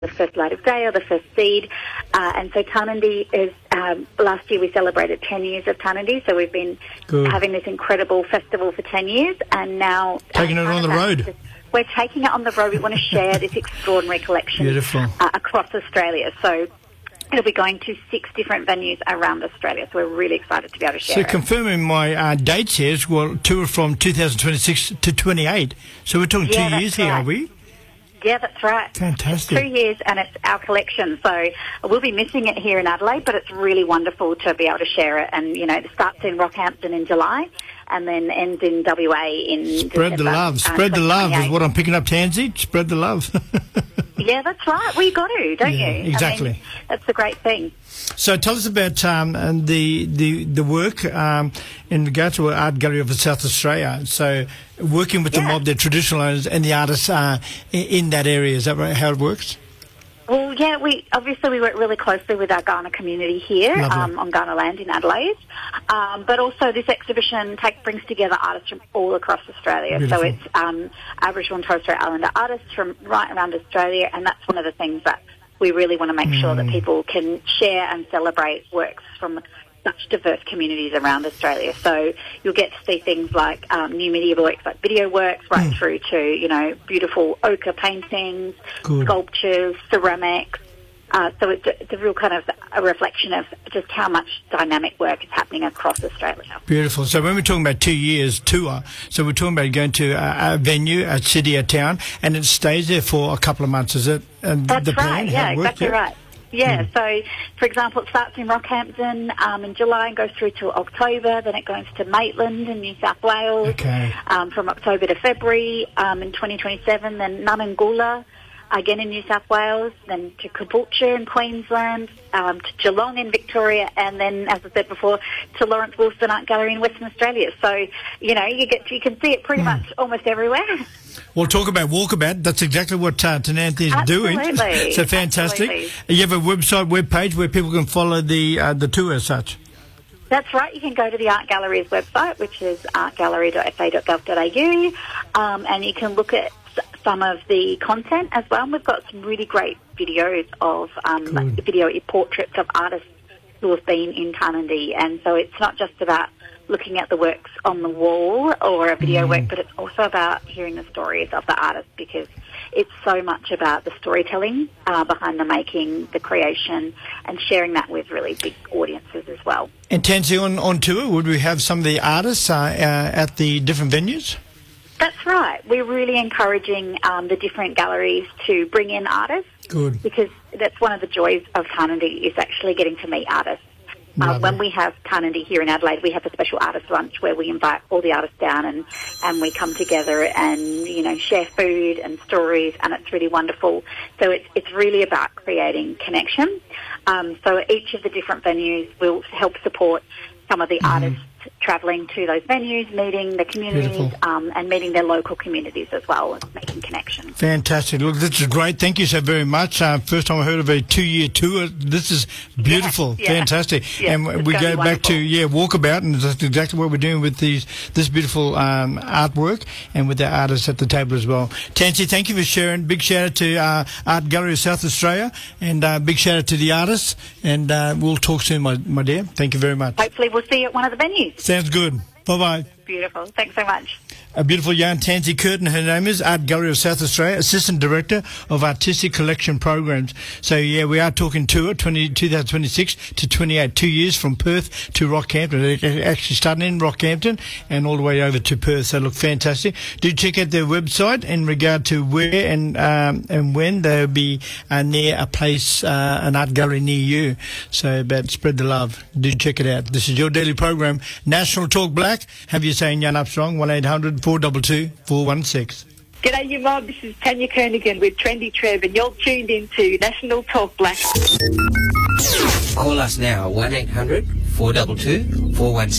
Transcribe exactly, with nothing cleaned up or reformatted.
the first light of day or the first seed. Uh, and so Tarnanthi is, um, last year we celebrated ten years of Tarnanthi, so we've been Good. having this incredible festival for ten years, and now... Taking uh, it on the road. We're taking it on the road. We want to share this extraordinary collection uh, across Australia. So it'll be going to six different venues around Australia, so we're really excited to be able to share so it. So confirming my uh, dates here, well, tour from two thousand twenty-six to twenty-eight. So we're talking yeah, two years right. here, are we? Yeah, that's right. Fantastic. It's two years and it's our collection. So we'll be missing it here in Adelaide, but it's really wonderful to be able to share it. And, you know, it starts in Rockhampton in July and then ends in W A in Spread December, the love. Spread uh, the love is what I'm picking up, Tansy. Spread the love. Yeah, that's right. Well, you got to, don't yeah, you? Exactly. I mean, that's a great thing. So tell us about um, the, the the work um, in regard to Art Gallery of South Australia. So working with yeah. the mob, the traditional owners and the artists uh, in, in that area. Is that right, how it works? Well, yeah, we obviously we work really closely with our Kaurna community here um, on Kaurna land in Adelaide. Um, but also this exhibition take, brings together artists from all across Australia. Beautiful. So it's um, Aboriginal and Torres Strait Islander artists from right around Australia, and that's one of the things that we really want to make mm. sure that people can share and celebrate works from such diverse communities around Australia. So you'll get to see things like um, new media works, like video works, right mm. through to, you know, beautiful ochre paintings, Good. sculptures, ceramics. Uh, so it's a, it's a real kind of a reflection of just how much dynamic work is happening across Australia. Beautiful. So when we're talking about two years tour, so we're talking about going to a, a venue, a city, a town, and it stays there for a couple of months, is it? And That's the right, yeah, exactly yeah? right. Yeah, mm. so, for example, it starts in Rockhampton um, in July and goes through to October. Then it goes to Maitland in New South Wales okay. um, from October to February um, in twenty twenty-seven. Then Nunangula, again in New South Wales. Then to Caboolture in Queensland, um, to Geelong in Victoria, and then, as I said before, to Lawrence Wilson Art Gallery in Western Australia. So, you know, you get to, you can see it pretty mm. much almost everywhere. Well, talk about walkabout. That's exactly what uh, Tarnanthi is Absolutely. doing. So fantastic. Absolutely. You have a website, web page where people can follow the uh, the tour as such. That's right. You can go to the Art Gallery's website, which is art gallery dot f a dot gov dot a u, um, and you can look at some of the content as well. And we've got some really great videos of um, video portraits of artists who have been in Tarnanthi, and so it's not just about looking at the works on the wall or a video mm. work, but it's also about hearing the stories of the artists, because it's so much about the storytelling uh, behind the making, the creation, and sharing that with really big audiences as well. And Tansy, on, on tour, would we have some of the artists uh, uh, at the different venues? That's right. We're really encouraging um, the different galleries to bring in artists. Good. Because that's one of the joys of Tarnanthi, is actually getting to meet artists. Uh, when we have Tarnanthi here in Adelaide, we have a special artist lunch where we invite all the artists down and, and we come together and, you know, share food and stories, and it's really wonderful. So it's, it's really about creating connection. Um, so each of the different venues will help support some of the mm. artists travelling to those venues, meeting the communities um, and meeting their local communities as well, and making connections. Fantastic. Look, this is great. Thank you so very much. Uh, first time I heard of a two-year tour. This is beautiful. Yeah, yeah. Fantastic. Yeah, and we go back to, yeah, walkabout, and that's exactly what we're doing with these this beautiful um, artwork and with the artists at the table as well. Tansy, thank you for sharing. Big shout out to uh, Art Gallery of South Australia, and uh, big shout out to the artists, and uh, we'll talk soon, my, my dear. Thank you very much. Hopefully we'll see you at one of the venues. Sounds good. Bye-bye. Beautiful. Thanks so much. A beautiful young Tansy Curtin, her name is, Art Gallery of South Australia, Assistant Director of Artistic Collection Programs. So, yeah, we are talking tour, twenty, twenty twenty-six to twenty-eight, two years from Perth to Rockhampton. They're actually starting in Rockhampton and all the way over to Perth. So, look, fantastic. Do check out their website in regard to where and um, and when they'll be uh, near a place, uh, an art gallery near you. So, but spread the love. Do check it out. This is your daily program, National Talk Black. Have you saying Jan Armstrong, one eight hundred four two two four one six. G'day, you mob. This is Tanya Kernigan with Trendy Trev, and you're tuned into National Talk Black. Call us now, one eight hundred four two two four one six.